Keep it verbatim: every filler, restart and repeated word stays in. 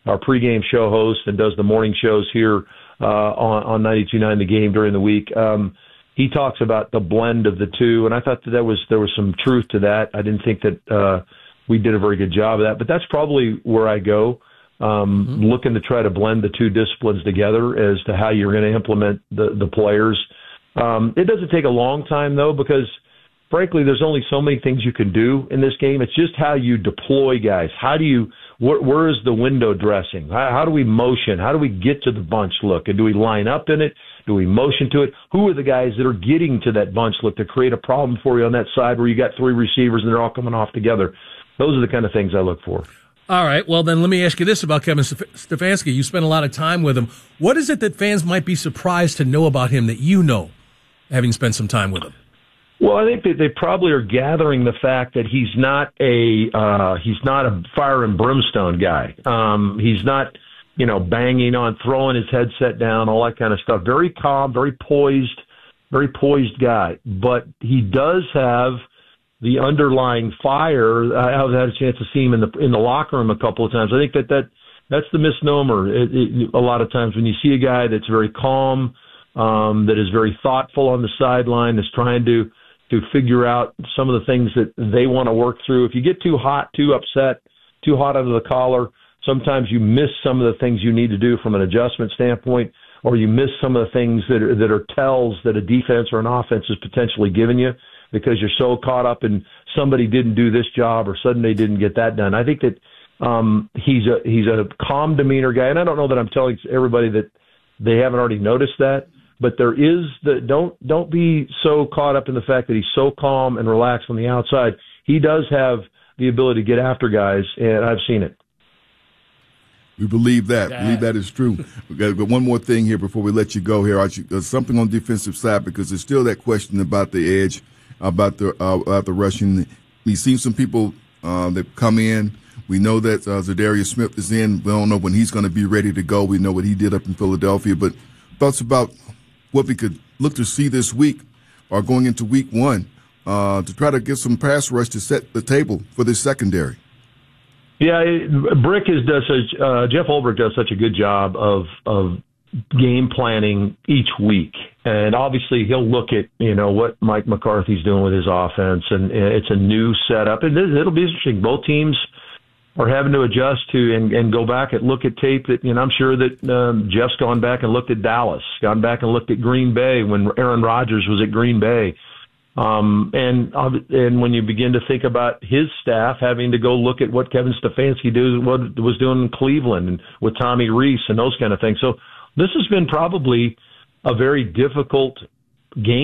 our pregame show host and does the morning shows here uh, on, on ninety-two point nine The Game during the week. Um, he talks about the blend of the two, and I thought that, that was there was some truth to that. I didn't think that uh, we did a very good job of that, but that's probably where I go, um, mm-hmm. looking to try to blend the two disciplines together as to how you're going to implement the, the players. Um, it doesn't take a long time, though, because frankly, there's only so many things you can do in this game. It's just how you deploy guys. How do you, wh- where is the window dressing? How, how do we motion? How do we get to the bunch look? And do we line up in it? Do we motion to it? Who are the guys that are getting to that bunch look to create a problem for you on that side where you got three receivers and they're all coming off together? Those are the kind of things I look for. All right. Well, then let me ask you this about Kevin Stefanski. You spent a lot of time with him. What is it that fans might be surprised to know about him that you know, having spent some time with him? Well, I think that they probably are gathering the fact that he's not a uh, he's not a fire and brimstone guy. Um, he's not, you know, banging on, throwing his headset down, all that kind of stuff. Very calm, very poised, very poised guy. But he does have the underlying fire. I've had a chance to see him in the in the locker room a couple of times. I think that, that that's the misnomer. It, it, a lot of times when you see a guy that's very calm, um, that is very thoughtful on the sideline, is trying to to figure out some of the things that they want to work through. If you get too hot, too upset, too hot under the collar, sometimes you miss some of the things you need to do from an adjustment standpoint, or you miss some of the things that are, that are tells that a defense or an offense is potentially giving you because you're so caught up in somebody didn't do this job or suddenly didn't get that done. I think that um, he's a he's a calm demeanor guy, and I don't know that I'm telling everybody that they haven't already noticed that. But there is the don't don't be so caught up in the fact that he's so calm and relaxed on the outside. He does have the ability to get after guys, and I've seen it. We believe that. Yeah. Believe that is true. We got, got one more thing here before we let you go here, Archie. Uh, something on the defensive side, because there's still that question about the edge, about the uh, about the rushing. We've seen some people uh, that come in. We know that uh, Zadarius Smith is in. We don't know when he's going to be ready to go. We know what he did up in Philadelphia. But thoughts about what we could look to see this week or going into week one uh, to try to get some pass rush to set the table for this secondary. Yeah, Brick is does such, uh, Jeff Ulbrich does such a good job of of game planning each week, and obviously he'll look at you know what Mike McCarthy's doing with his offense, and it's a new setup, and it'll be interesting. Both teams are having to adjust to and, and go back and look at tape that, you know, I'm sure that um, Jeff's gone back and looked at Dallas, gone back and looked at Green Bay when Aaron Rodgers was at Green Bay. Um, and and when you begin to think about his staff having to go look at what Kevin Stefanski do, what was doing in Cleveland and with Tommy Rees and those kind of things. So this has been probably a very difficult game.